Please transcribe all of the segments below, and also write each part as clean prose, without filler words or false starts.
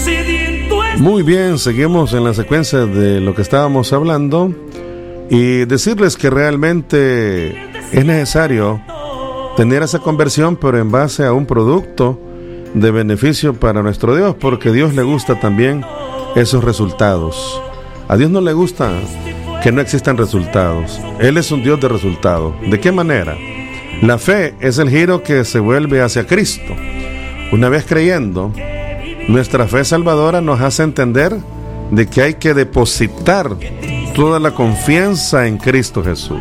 Muy bien, seguimos en la secuencia de lo que estábamos hablando y decirles que realmente es necesario tener esa conversión, pero en base a un producto de beneficio para nuestro Dios, porque a Dios le gusta también esos resultados. A Dios no le gusta que no existan resultados. Él es un Dios de resultados. ¿De qué manera? La fe es el giro que se vuelve hacia Cristo. Una vez creyendo, nuestra fe salvadora nos hace entender de que hay que depositar toda la confianza en Cristo Jesús.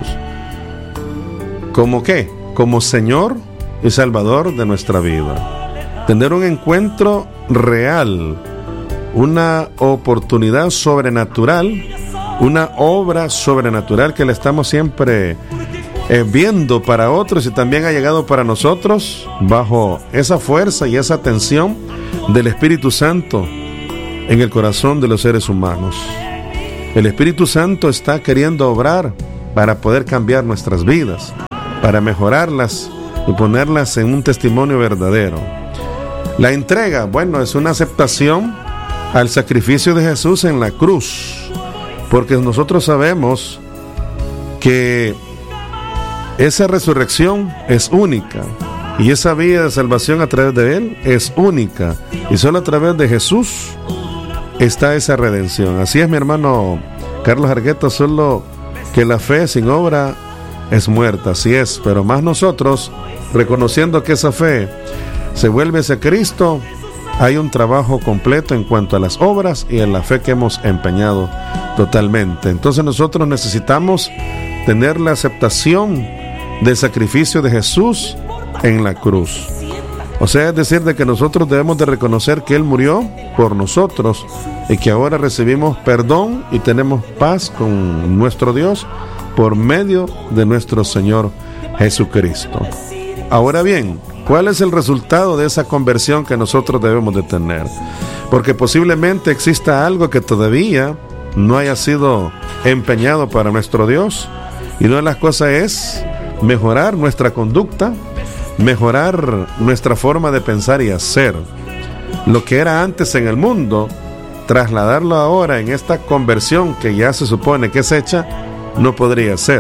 ¿Cómo qué? Como Señor y Salvador de nuestra vida. Tener un encuentro real, una oportunidad sobrenatural, una obra sobrenatural que le estamos siempre viendo para otros y también ha llegado para nosotros bajo esa fuerza y esa atención del Espíritu Santo en el corazón de los seres humanos. El Espíritu Santo está queriendo obrar para poder cambiar nuestras vidas, para mejorarlas y ponerlas en un testimonio verdadero. La entrega, bueno, es una aceptación al sacrificio de Jesús en la cruz, porque nosotros sabemos que esa resurrección es única y esa vía de salvación a través de Él es única y solo a través de Jesús está esa redención. Así es, mi hermano Carlos Argueta, solo que la fe sin obra es muerta, así es, pero más nosotros, reconociendo que esa fe se vuelve hacia Cristo, hay un trabajo completo en cuanto a las obras y en la fe que hemos empeñado totalmente. Entonces nosotros necesitamos tener la aceptación del sacrificio de Jesús en la cruz. O sea, es decir, de que nosotros debemos de reconocer que Él murió por nosotros y que ahora recibimos perdón y tenemos paz con nuestro Dios por medio de nuestro Señor Jesucristo. Ahora bien, ¿cuál es el resultado de esa conversión que nosotros debemos de tener? Porque posiblemente exista algo que todavía no haya sido empeñado para nuestro Dios, y una de las cosas es mejorar nuestra conducta, mejorar nuestra forma de pensar y hacer. Lo que era antes en el mundo, trasladarlo ahora en esta conversión que ya se supone que es hecha, no podría ser.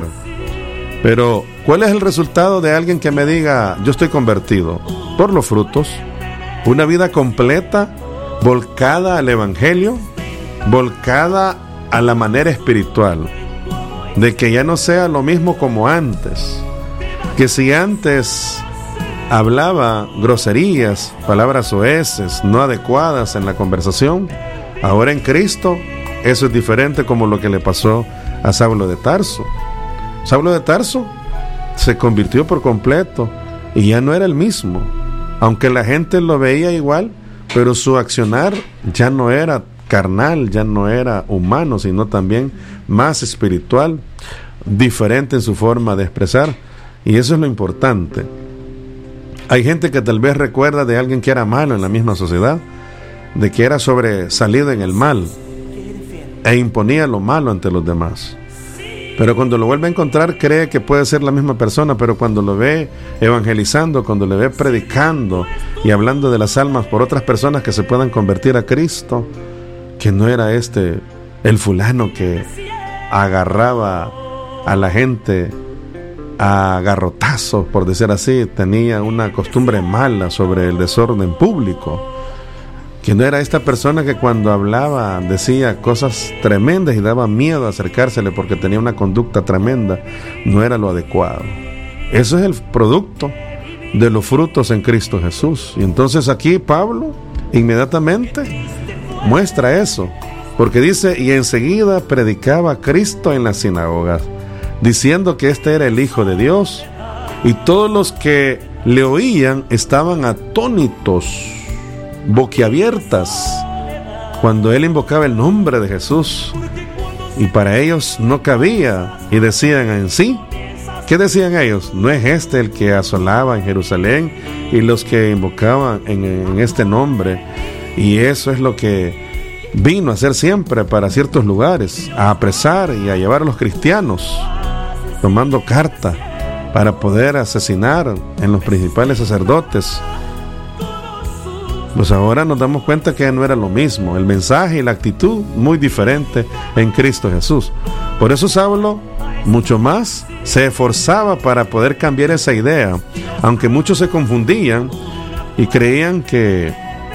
Pero, ¿cuál es el resultado de alguien que me diga, yo estoy convertido? Por los frutos. Una vida completa, volcada al Evangelio, volcada a la manera espiritual. De que ya no sea lo mismo como antes. Que si antes hablaba groserías, palabras soeces, no adecuadas en la conversación, ahora en Cristo eso es diferente, como lo que le pasó a Saulo de Tarso. Saulo de Tarso se convirtió por completo y ya no era el mismo, aunque la gente lo veía igual, pero su accionar ya no era carnal, ya no era humano, sino también más espiritual, diferente en su forma de expresar, y eso es lo importante. Hay gente que tal vez recuerda de alguien que era malo en la misma sociedad, de que era sobresalido en el mal e imponía lo malo ante los demás, pero cuando lo vuelve a encontrar cree que puede ser la misma persona, pero cuando lo ve evangelizando, cuando lo ve predicando y hablando de las almas por otras personas que se puedan convertir a Cristo, que no era el fulano que agarraba a la gente a garrotazos, por decir así, tenía una costumbre mala sobre el desorden público, que no era esta persona que cuando hablaba decía cosas tremendas y daba miedo acercársele porque tenía una conducta tremenda, no era lo adecuado. Eso es el producto de los frutos en Cristo Jesús. Y entonces aquí Pablo inmediatamente muestra eso, porque dice, y enseguida predicaba a Cristo en las sinagogas, diciendo que este era el Hijo de Dios, y todos los que le oían estaban atónitos, boquiabiertas, cuando él invocaba el nombre de Jesús, y para ellos no cabía, y decían en sí, ¿qué decían ellos? ¿No es este el que asolaba en Jerusalén y los que invocaban en este nombre? Y eso es lo que vino a hacer siempre para ciertos lugares, a apresar y a llevar a los cristianos, tomando carta para poder asesinar en los principales sacerdotes. Pues ahora nos damos cuenta que no era lo mismo, el mensaje y la actitud muy diferente en Cristo Jesús. Por eso Saulo mucho más se esforzaba para poder cambiar esa idea, aunque muchos se confundían y creían que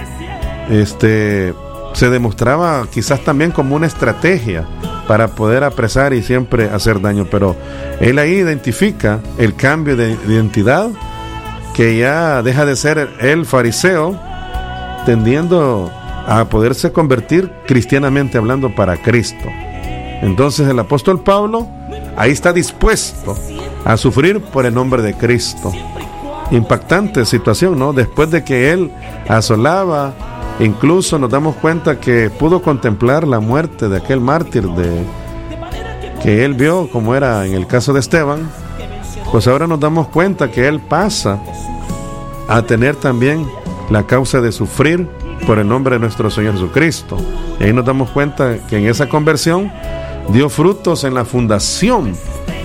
se demostraba quizás también como una estrategia para poder apresar y siempre hacer daño, pero él ahí identifica el cambio de identidad, que ya deja de ser el fariseo, tendiendo a poderse convertir cristianamente hablando para Cristo. Entonces el apóstol Pablo ahí está dispuesto a sufrir por el nombre de Cristo. Impactante situación, ¿no? Después de que él asolaba, incluso nos damos cuenta que pudo contemplar la muerte de aquel mártir que él vio, como era en el caso de Esteban. Pues ahora nos damos cuenta que él pasa a tener también la causa de sufrir por el nombre de nuestro Señor Jesucristo. Y ahí nos damos cuenta que en esa conversión dio frutos en la fundación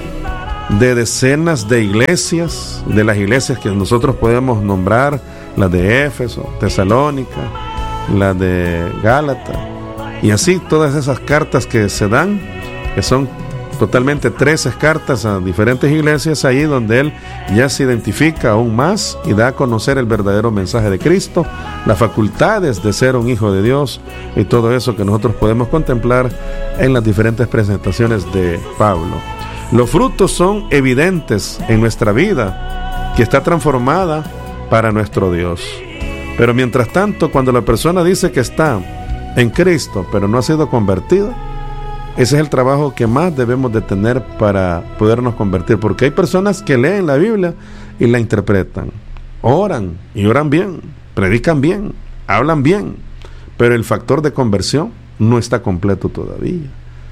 de decenas de iglesias, de las iglesias que nosotros podemos nombrar, las de Éfeso, Tesalónica, las de Gálatas, y así todas esas cartas que se dan, que son totalmente 13 cartas a diferentes iglesias, ahí donde él ya se identifica aún más y da a conocer el verdadero mensaje de Cristo, las facultades de ser un hijo de Dios y todo eso que nosotros podemos contemplar en las diferentes presentaciones de Pablo. Los frutos son evidentes en nuestra vida, que está transformada para nuestro Dios. Pero mientras tanto, cuando la persona dice que está en Cristo, pero no ha sido convertida, ese es el trabajo que más debemos de tener para podernos convertir, porque hay personas que leen la Biblia y la interpretan, oran y oran bien, predican bien, hablan bien, pero el factor de conversión no está completo todavía.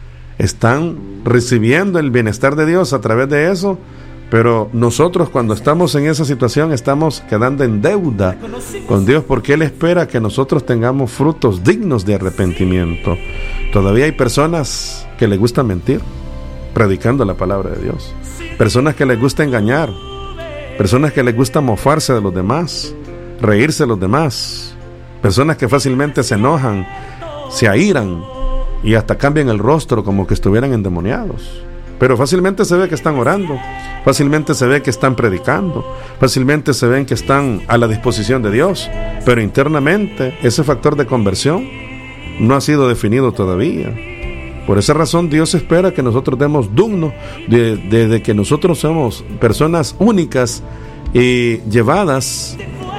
Están recibiendo el bienestar de Dios a través de eso, pero nosotros cuando estamos en esa situación estamos quedando en deuda con Dios, porque Él espera que nosotros tengamos frutos dignos de arrepentimiento. Todavía hay personas que les gusta mentir predicando la palabra de Dios, personas que les gusta engañar, personas que les gusta mofarse de los demás, reírse de los demás, personas que fácilmente se enojan, se airan y hasta cambian el rostro como que estuvieran endemoniados. Pero fácilmente se ve que están orando, fácilmente se ve que están predicando, fácilmente se ven que están a la disposición de Dios, pero internamente ese factor de conversión no ha sido definido todavía. Por esa razón Dios espera que nosotros demos digno de que nosotros somos personas únicas y llevadas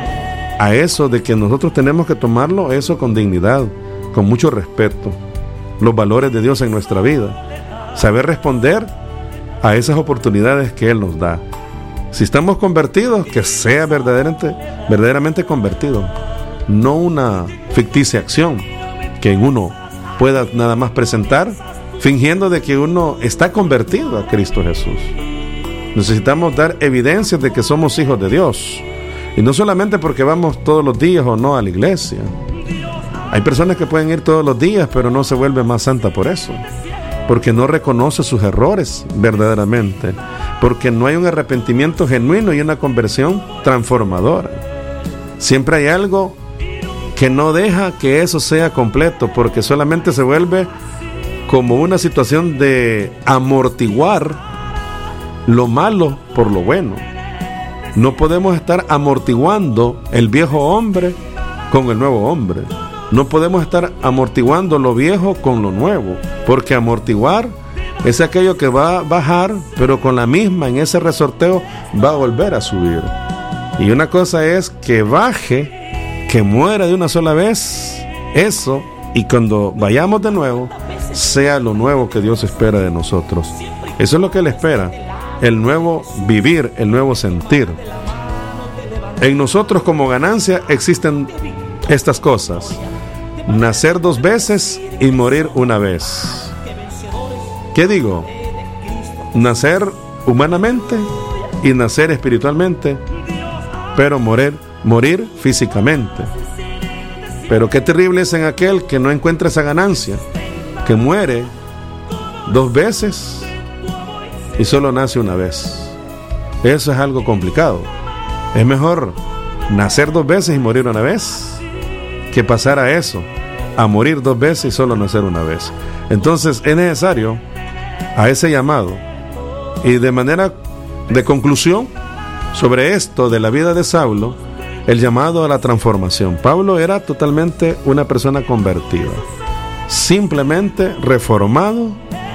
a eso de que nosotros tenemos que tomarlo eso con dignidad, con mucho respeto, los valores de Dios en nuestra vida, saber responder a esas oportunidades que Él nos da. Si estamos convertidos, que sea verdaderamente convertido, no una ficticia acción que uno pueda nada más presentar fingiendo de que uno está convertido a Cristo Jesús. Necesitamos dar evidencias de que somos hijos de Dios, y no solamente porque vamos todos los días o no a la iglesia. Hay personas que pueden ir todos los días pero no se vuelve más santa por eso, porque no reconoce sus errores verdaderamente, porque no hay un arrepentimiento genuino y una conversión transformadora. Siempre hay algo que no deja que eso sea completo, porque solamente se vuelve como una situación de amortiguar lo malo por lo bueno. No podemos estar amortiguando el viejo hombre con el nuevo hombre. No podemos estar amortiguando lo viejo con lo nuevo, porque amortiguar es aquello que va a bajar, pero con la misma, en ese resorteo, va a volver a subir. Y una cosa es que baje, que muera de una sola vez, eso, y cuando vayamos de nuevo, sea lo nuevo que Dios espera de nosotros. Eso es lo que Él espera, el nuevo vivir, el nuevo sentir. En nosotros como ganancia existen estas cosas: nacer 2 veces y morir 1 vez. ¿Qué digo? Nacer humanamente y nacer espiritualmente, pero morir físicamente. Pero qué terrible es en aquel que no encuentra esa ganancia, que muere 2 veces y solo nace 1 vez. Eso es algo complicado. Es mejor nacer 2 veces y morir 1 vez, que pasar a eso, a morir 2 veces y solo nacer una vez. Entonces es necesario a ese llamado. Y de manera de conclusión sobre esto de la vida de Saulo, el llamado a la transformación. Pablo era totalmente una persona convertida, simplemente reformado,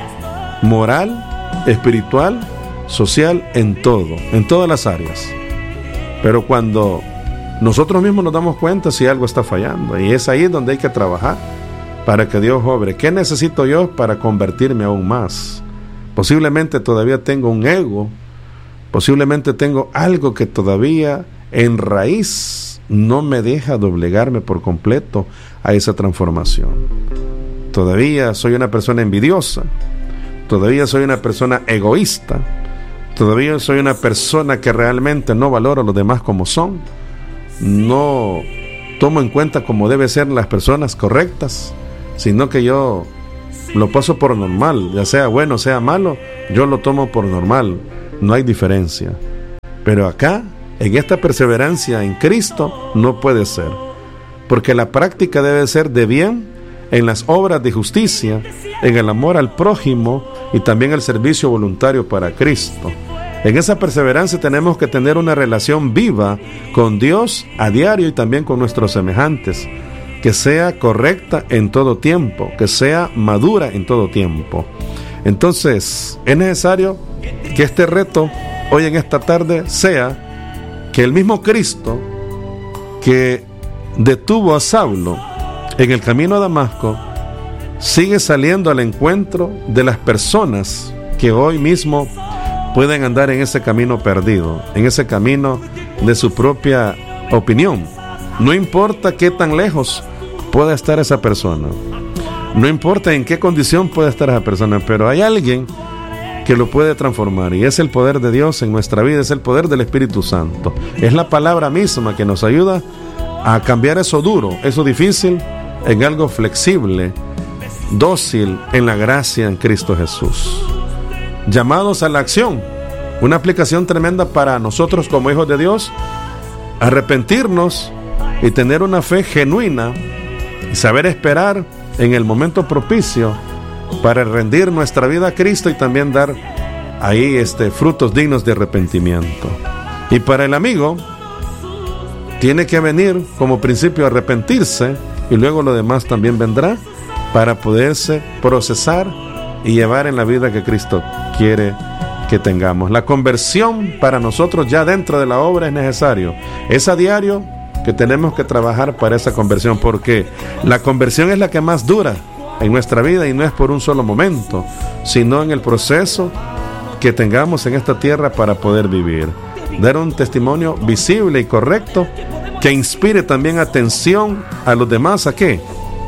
moral, espiritual, social, en todo, en todas las áreas. Pero cuando nosotros mismos nos damos cuenta si algo está fallando, y es ahí donde hay que trabajar para que Dios obre. ¿Qué necesito yo para convertirme aún más? Posiblemente todavía tengo un ego, posiblemente tengo algo que todavía en raíz no me deja doblegarme por completo a esa transformación. Todavía soy una persona envidiosa, todavía soy una persona egoísta, todavía soy una persona que realmente no valora a los demás como son, no tomo en cuenta como debe ser las personas correctas, sino que yo lo paso por normal, ya sea bueno, sea malo, yo lo tomo por normal, no hay diferencia. Pero acá, en esta perseverancia en Cristo, no puede ser, porque la práctica debe ser de bien, en las obras de justicia, en el amor al prójimo y también el servicio voluntario para Cristo. En esa perseverancia tenemos que tener una relación viva con Dios a diario y también con nuestros semejantes, que sea correcta en todo tiempo, que sea madura en todo tiempo. Entonces, es necesario que este reto hoy en esta tarde sea que el mismo Cristo que detuvo a Saulo en el camino a Damasco sigue saliendo al encuentro de las personas que hoy mismo pueden andar en ese camino perdido, en ese camino de su propia opinión. No importa qué tan lejos pueda estar esa persona, no importa en qué condición pueda estar esa persona, pero hay alguien que lo puede transformar, y es el poder de Dios en nuestra vida, es el poder del Espíritu Santo. Es la palabra misma que nos ayuda a cambiar eso duro, eso difícil, en algo flexible, dócil en la gracia en Cristo Jesús. Llamados a la acción, una aplicación tremenda para nosotros como hijos de Dios, arrepentirnos y tener una fe genuina y saber esperar en el momento propicio para rendir nuestra vida a Cristo y también dar ahí frutos dignos de arrepentimiento. Y para el amigo, tiene que venir como principio a arrepentirse, y luego lo demás también vendrá para poderse procesar y llevar en la vida que Cristo quiere que tengamos. La conversión para nosotros ya dentro de la obra es necesario. Es a diario que tenemos que trabajar para esa conversión, porque la conversión es la que más dura en nuestra vida, y no es por un solo momento, sino en el proceso que tengamos en esta tierra para poder vivir. Dar un testimonio visible y correcto que inspire también atención a los demás. ¿A qué?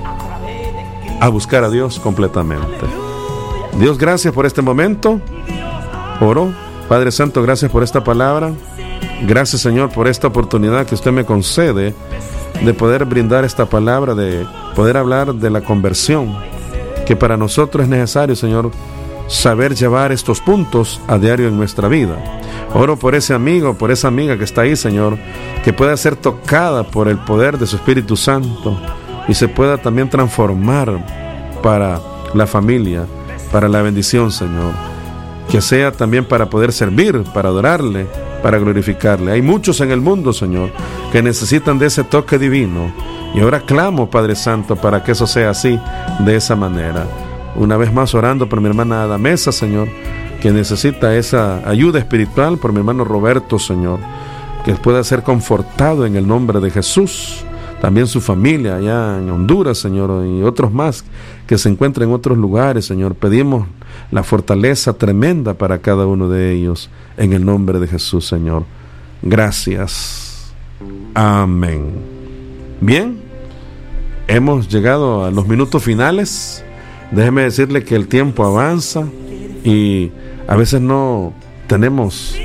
A buscar a Dios completamente. Dios, gracias por este momento. Oro, Padre Santo, gracias por esta palabra. Gracias, Señor, por esta oportunidad que usted me concede de poder brindar esta palabra, de poder hablar de la conversión, que para nosotros es necesario, Señor, saber llevar estos puntos a diario en nuestra vida. Oro por ese amigo, por esa amiga que está ahí, Señor, que pueda ser tocada por el poder de su Espíritu Santo y se pueda también transformar para la familia, para la bendición, Señor. Que sea también para poder servir, para adorarle, para glorificarle. Hay muchos en el mundo, Señor, que necesitan de ese toque divino. Y ahora clamo, Padre Santo, para que eso sea así, de esa manera. Una vez más orando por mi hermana Adamesa, Señor, que necesita esa ayuda espiritual, por mi hermano Roberto, Señor, que pueda ser confortado en el nombre de Jesús. También su familia allá en Honduras, Señor, y otros más que se encuentran en otros lugares, Señor. Pedimos la fortaleza tremenda para cada uno de ellos, en el nombre de Jesús, Señor. Gracias. Amén. Bien, hemos llegado a los minutos finales. Déjeme decirle que el tiempo avanza y a veces no tenemos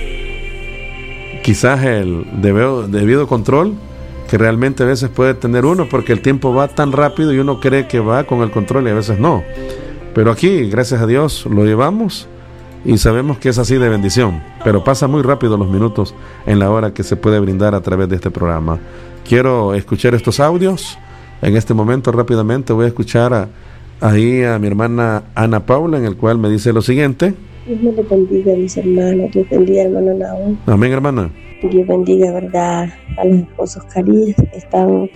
quizás el debido control que realmente a veces puede tener uno, porque el tiempo va tan rápido y uno cree que va con el control y a veces no. Pero aquí, gracias a Dios, lo llevamos y sabemos que es así de bendición. Pero pasa muy rápido los minutos en la hora que se puede brindar a través de este programa. Quiero escuchar estos audios En este momento rápidamente voy a escuchar ahí a mi hermana Ana Paula, en el cual me dice lo siguiente. Dios me le bendiga, mis hermanos. Dios bendiga, hermano Naúm. Amén, hermana. Dios bendiga, verdad, a los esposos Carías que están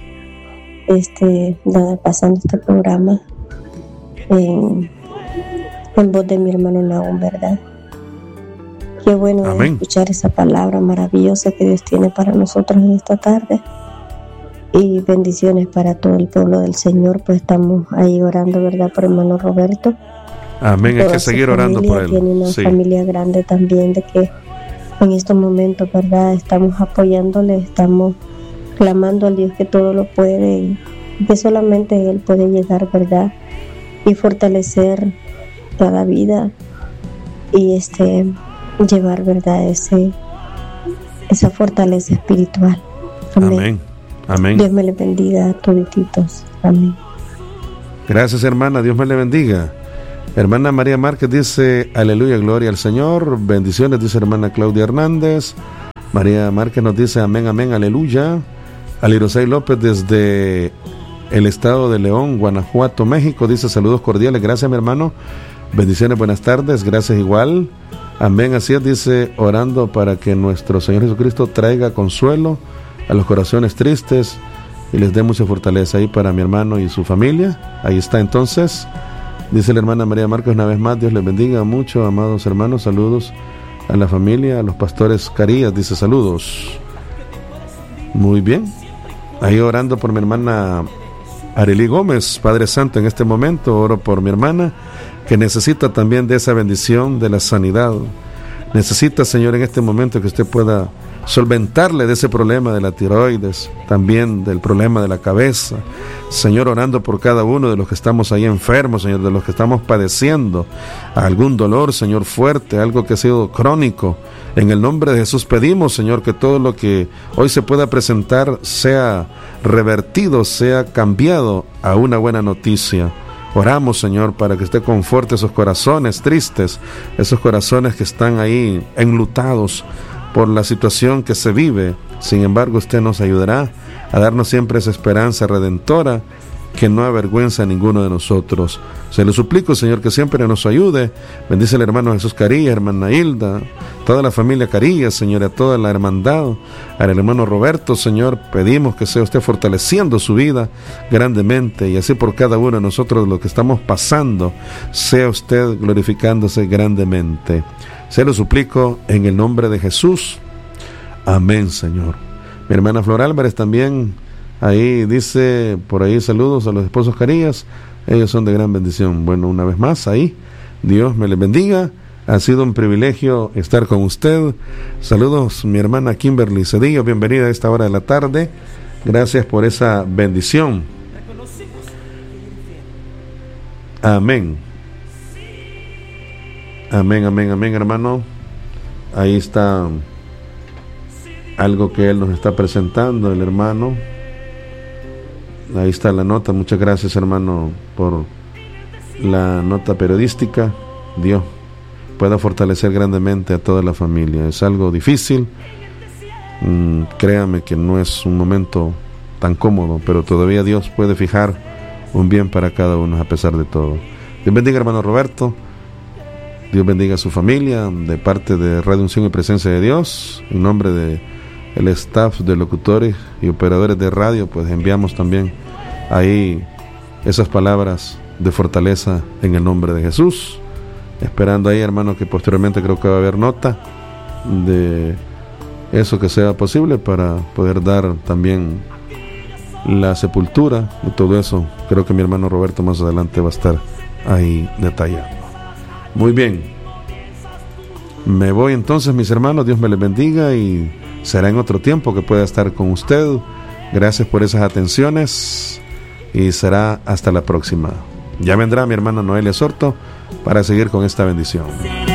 pasando este programa en voz de mi hermano Naúm, verdad. Qué bueno escuchar esa palabra maravillosa que Dios tiene para nosotros en esta tarde. Y bendiciones para todo el pueblo del Señor, pues estamos ahí orando, ¿verdad?, por hermano Roberto. Amén, hay que seguir orando por él. Tiene una familia grande también, de que en estos momentos, ¿verdad?, estamos apoyándole, estamos clamando al Dios que todo lo puede y que solamente Él puede llegar, ¿verdad?, y fortalecer cada vida y llevar, ¿verdad?, esa fortaleza espiritual. Amén. Amén. Amén. Dios me le bendiga a todititos. Amén. Gracias, hermana. Dios me le bendiga. Hermana María Márquez dice: aleluya, gloria al Señor. Bendiciones, dice hermana Claudia Hernández. María Márquez nos dice: amén, amén, aleluya. Alirosay López desde el estado de León, Guanajuato, México, dice: saludos cordiales. Gracias, mi hermano. Bendiciones, buenas tardes. Gracias igual. Amén, así es, dice, orando para que nuestro Señor Jesucristo traiga consuelo a los corazones tristes y les dé mucha fortaleza ahí para mi hermano y su familia. Ahí está entonces, dice la hermana María Márquez una vez más: Dios les bendiga mucho, amados hermanos, saludos a la familia, a los pastores Carías, dice saludos. Muy bien, ahí orando por mi hermana Arely Gómez. Padre Santo, en este momento oro por mi hermana, que necesita también de esa bendición de la sanidad. Necesita, Señor, en este momento que usted pueda solventarle de ese problema de la tiroides, también del problema de la cabeza. Señor, orando por cada uno de los que estamos ahí enfermos, Señor, de los que estamos padeciendo algún dolor, Señor, fuerte, algo que ha sido crónico. En el nombre de Jesús pedimos, Señor, que todo lo que hoy se pueda presentar sea revertido, sea cambiado a una buena noticia. Oramos, Señor, para que usted conforte esos corazones tristes, esos corazones que están ahí enlutados por la situación que se vive. Sin embargo, usted nos ayudará a darnos siempre esa esperanza redentora que no avergüenza a ninguno de nosotros. Se lo suplico, Señor, que siempre nos ayude. Bendice al hermano Jesús Carías, hermana Hilda, toda la familia Carías, Señor, a toda la hermandad, al hermano Roberto, Señor, pedimos que sea usted fortaleciendo su vida grandemente, y así por cada uno de nosotros lo que estamos pasando, sea usted glorificándose grandemente. Se lo suplico en el nombre de Jesús. Amén, Señor. Mi hermana Flor Álvarez también ahí dice, por ahí, saludos a los esposos Carías, ellos son de gran bendición. Bueno, una vez más ahí, Dios me les bendiga. Ha sido un privilegio estar con usted. Saludos, mi hermana Kimberly Cedillo, bienvenida a esta hora de la tarde. Gracias por esa bendición. Amén. Amén, amén, amén, hermano. Ahí está algo que él nos está presentando, el hermano. Ahí está la nota. Muchas gracias, hermano, por la nota periodística. Dios pueda fortalecer grandemente a toda la familia. Es algo difícil. Créame que no es un momento tan cómodo, pero todavía Dios puede fijar un bien para cada uno a pesar de todo. Dios bendiga, hermano Roberto. Dios bendiga a su familia, de parte de Radio Unción y Presencia de Dios. En nombre de el staff de locutores y operadores de radio, pues enviamos también ahí esas palabras de fortaleza en el nombre de Jesús. Esperando ahí, hermano, que posteriormente creo que va a haber nota de eso que sea posible para poder dar también la sepultura y todo eso. Creo que mi hermano Roberto más adelante va a estar ahí detallando. Muy bien, me voy entonces, mis hermanos. Dios me les bendiga y será en otro tiempo que pueda estar con usted. Gracias por esas atenciones y será hasta la próxima. Ya vendrá mi hermana Noelia Sorto para seguir con esta bendición.